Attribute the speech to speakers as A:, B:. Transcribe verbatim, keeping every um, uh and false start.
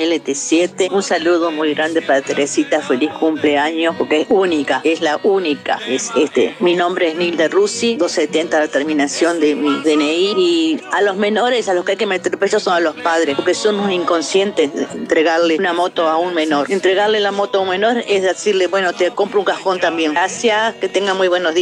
A: L T siete. Un saludo muy grande para Teresita, feliz cumpleaños, porque es única, es la única. Es este. Mi nombre es Nilda Rusi, doscientos setenta la terminación de mi D N I. Y a los menores, a los que hay que meter peso son a los padres, porque son unos inconscientes de entregarle una moto a un menor. Entregarle la moto a un menor es decirle, bueno, te compro un cajón también. Gracias, que tengan muy buenos días.